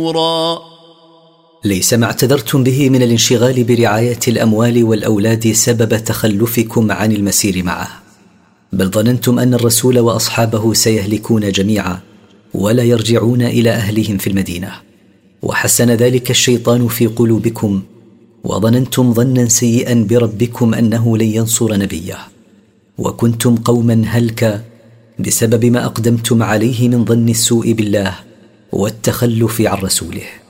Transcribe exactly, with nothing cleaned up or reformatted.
ليس ما اعتذرتم به من الانشغال برعاية الأموال والأولاد سبب تخلفكم عن المسير معه، بل ظننتم أن الرسول وأصحابه سيهلكون جميعا ولا يرجعون إلى أهلهم في المدينة، وحسن ذلك الشيطان في قلوبكم، وظننتم ظنا سيئا بربكم أنه لن ينصر نبيه، وكنتم قوما هلكا بسبب ما أقدمتم عليه من ظن السوء بالله والتخلف عن رسوله.